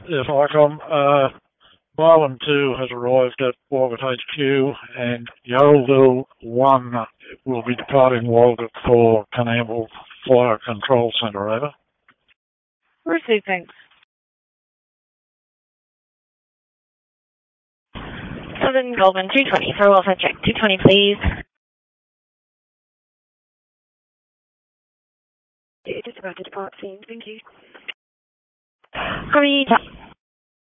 Yes, Icon. Marlin 2 has arrived at Walgett HQ, and Yarraville 1 will be departing Walgett for Coonamble Fire Control Centre, over. Received, thanks. Southern Goldman 220 for a welfare check. 220, please. Just about to depart scene, thank you. How many